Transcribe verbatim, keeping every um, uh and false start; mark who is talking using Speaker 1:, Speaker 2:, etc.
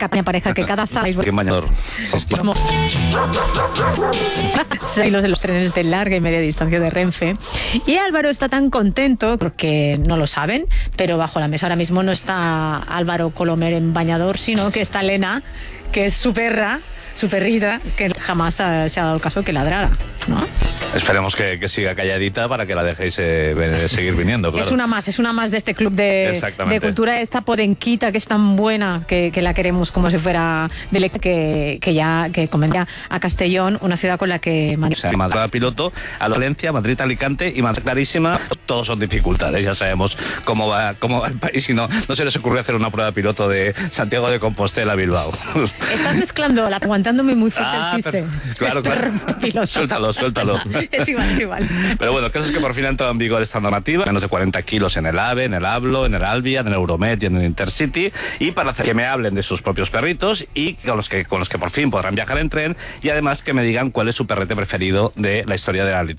Speaker 1: campaña pareja que cada sábado...
Speaker 2: ¿Qué bañador?
Speaker 1: Seis los de los trenes de larga y media distancia de Renfe. Y Álvaro está tan contento porque no lo saben, pero bajo la mesa ahora mismo no está Álvaro Colomer en bañador, sino que está Elena, que es su perra, su perrita, que jamás ha, se ha dado el caso que ladrara, ¿no?
Speaker 2: Esperemos que, que siga calladita para que la dejéis eh, ven- seguir viniendo, claro.
Speaker 1: Es una más, es una más de este club de, de cultura, esta podenquita que es tan buena que, que la queremos como si fuera de que, que ya que convendría a Castellón, una ciudad con la que...
Speaker 2: O sea, Madrid piloto, a Valencia, Madrid, Alicante y Madrid clarísima, todos son dificultades, ya sabemos cómo va, cómo va el país y no, no se les ocurrió hacer una prueba piloto de Santiago de Compostela a Bilbao.
Speaker 1: Estás mezclando, la, aguantándome muy fuerte
Speaker 2: ah,
Speaker 1: el chiste.
Speaker 2: Pero, claro, claro. Suéltalo, suéltalo.
Speaker 1: Es igual, es igual.
Speaker 2: Pero bueno, el caso es que por fin ha entrado en vigor esta normativa, menos de cuarenta kilos en el AVE, en el Hablo, en el Alvia, en el Euromed y en el Intercity, y para hacer que me hablen de sus propios perritos y con los que, con los que por fin podrán viajar en tren, y además que me digan cuál es su perrete preferido de la historia de la literatura.